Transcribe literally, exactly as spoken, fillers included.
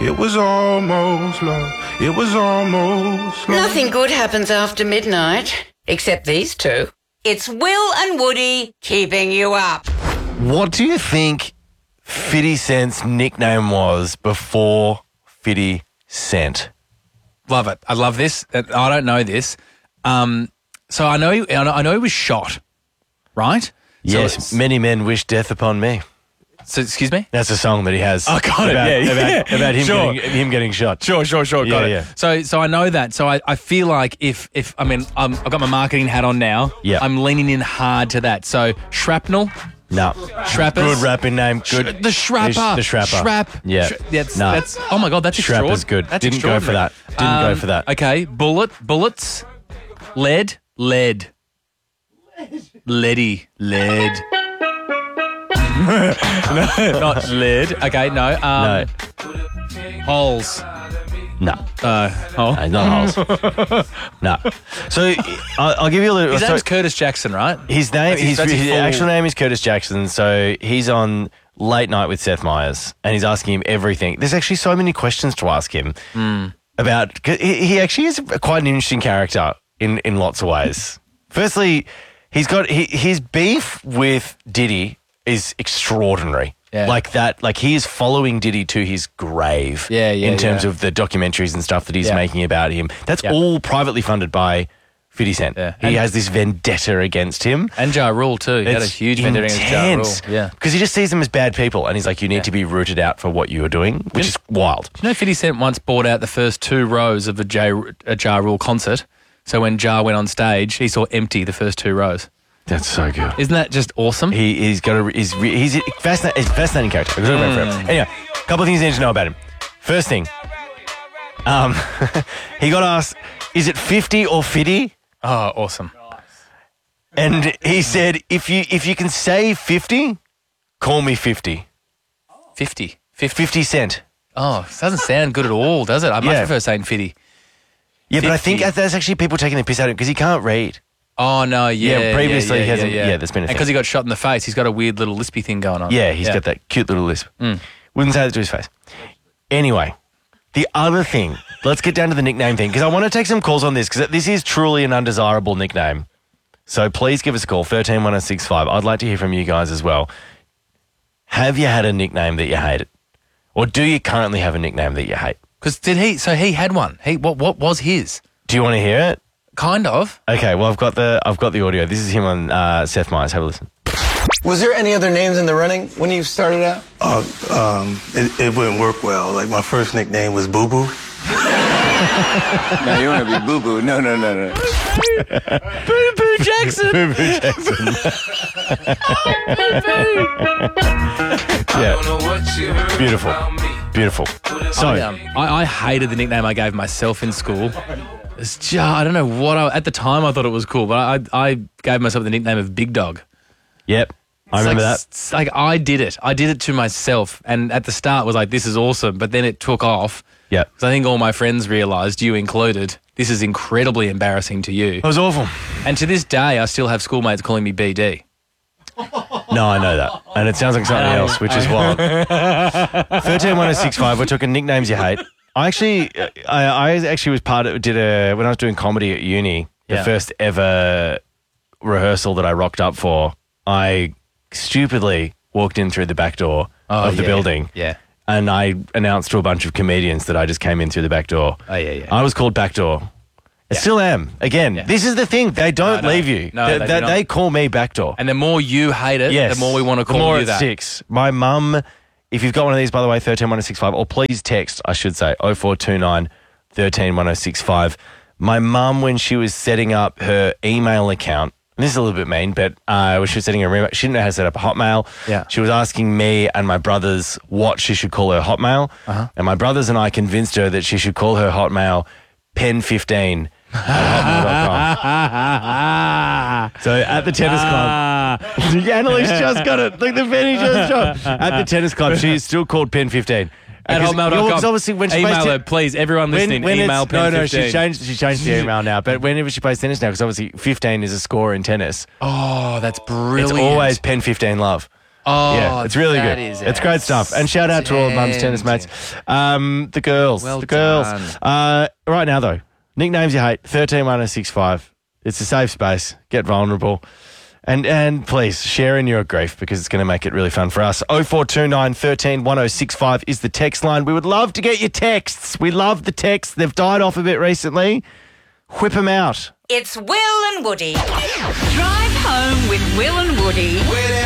It was almost love. It was almost love. Nothing good happens after midnight, except these two. It's Will and Woody keeping you up. What do you think fifty Cent's nickname was before fifty Cent? Love it. I love this. I don't know this. Um, so I know, he, I know he was shot, right? Yes, so, many men wish death upon me. So, excuse me? That's a song that he has. Oh, got about, it. Yeah, about, yeah. about him, Sure. getting, him getting shot. Sure, sure, sure. Got Yeah, it. yeah. So, so I know that. So I, I feel like if, if I mean, um, I've got my marketing hat on now. Yeah. I'm leaning in hard to that. So Shrapnel. No. Shrappers. Good rapping name. Good. The Shrapper. The Shrapper. Shrap. Yeah. Sh- that's, No. that's, oh my God, that's extraordinary. Shrapper's good. That's Didn't go for that. extraordinary. Didn't go Um, for that. Okay. Bullet. Bullets. Lead. Lead. Leady. Lead. No, not lead. Okay, no. Um, No. Holes. No. Uh, hole. No, not holes. No. So I'll, I'll give you a little. His so name's Curtis Jackson, right? his name, That's his- his, that's his his full- actual name is Curtis Jackson. So he's on Late Night with Seth Meyers, and he's asking him everything. There's actually so many questions to ask him about. 'Cause he, he actually is quite an interesting character in in lots of ways. Firstly, he's got he, his beef with Diddy is extraordinary. Yeah. Like that, like he is following Diddy to his grave. Yeah, yeah, In terms yeah. of the documentaries and stuff that he's Yeah. making about him. That's Yeah. all privately funded by fifty Cent. Yeah. He And- has this vendetta against him. And Ja Rule too. He had a It's huge vendetta against Ja Rule. intense. Yeah. Because he just sees them as bad people and he's like, you need Yeah. to be rooted out for what you are doing, which is wild. You know, fifty Cent once bought out the first two rows of a, J, a Ja Rule concert. So when Ja went on stage, he saw empty the first two rows. That's so good. Isn't that just awesome? He, he's got a, he's, re- he's a fascinating, he's a fascinating character. I've got to go for him. Anyway, a couple of things you need to know about him. First thing, um, he got asked, is it fifty or fifty? Oh, awesome. And he said, if you if you can say fifty, call me fifty. fifty. fifty. fifty Cent. Oh, it doesn't sound good at all, does it? I much Yeah. prefer saying fifty. Yeah, but I think fifty. there's actually people taking the piss out of him because he can't read. Oh, no, yeah. Yeah, previously yeah, he hasn't- Yeah, yeah, there's been a And thing. because he got shot in the face, he's got a weird little lispy thing going on. Yeah, he's got that cute little lisp. Wouldn't say that to his face. Anyway, the other thing, let's get down to the nickname thing because I want to take some calls on this because this is truly an undesirable nickname. So please give us a call, one three one zero six five. I'd like to hear from you guys as well. Have you had a nickname that you hated? Or do you currently have a nickname that you hate? Because did he, so he had one. He, what, what was his? Do you want to hear it? Kind of. Okay, well, I've got the I've got the audio. This is him on uh, Seth Meyers. Have a listen. Was there any other names in the running when you started out? Uh, um, it, it wouldn't work well. Like my first nickname was Boo Boo. No, you want to be Boo Boo. No, no, no, no. Boo Boo Jackson. Boo Boo Jackson. Yeah. Beautiful. Beautiful. So, I, um, I, I hated the nickname I gave myself in school. It's just, I don't know what I, at the time I thought it was cool, but I, I gave myself the nickname of Big Dog. yep. I It's remember like, that. it's like I did it. I did it to myself, and at the start was like, this is awesome, but then it took off. Yep. Because I think all my friends realised, you included, this is incredibly embarrassing to you. It was awful. And to this day, I still have schoolmates calling me B D. No, I know that. And it sounds like something I know. else, which is wild. one three one zero six five, we're talking nicknames you hate. I actually, I, I actually was part of, did a, when I was doing comedy at uni, the Yeah. first ever rehearsal that I rocked up for, I stupidly walked in through the back door Oh, of the yeah. building. Yeah. And I announced to a bunch of comedians that I just came in through the back door. Oh, yeah, yeah. I was called Backdoor. I still am. Again, Yeah. this is the thing. They don't no. leave you. No, they, they they, do not. they call me Backdoor. And the more you hate it, Yes. the more we want to The call more you it that. sticks. My mum, if you've got one of these, by the way, one three one zero six five, or please text, I should say, oh four two nine, one three one zero six five. My mum, when she was setting up her email account, and this is a little bit mean, but uh, when she was setting her email, she didn't know how to set up a Hotmail. Yeah. She was asking me and my brothers what she should call her Hotmail. Uh-huh. And my brothers and I convinced her that she should call her Hotmail Pen fifteen. at hotmail dot com. So at the tennis club, Annalise just got it. Look, the penny just dropped. At the tennis club, she is still called Pen fifteen. At Because- hotmail you know, dot 'cause com. obviously when she Email plays her, ten- please. Everyone listening, when email it's, Pen no, no, fifteen. she changed. She changed the email now. But whenever she plays tennis now, because obviously fifteen is a score in tennis. Oh, that's brilliant. It's always Pen fifteen love. Oh, Yeah, it's really that good. is It's great stuff. And shout out to all of Mum's tennis mates. Um, the girls. Well the girls. done. Uh, right now, though, nicknames you hate, thirteen one oh six five. It's a safe space. Get vulnerable. And and please, share in your grief because it's going to make it really fun for us. oh four two nine, one three, one oh six five is the text line. We would love to get your texts. We love the texts. They've died off a bit recently. Whip them out. It's Will and Woody. Drive home with Will and Woody.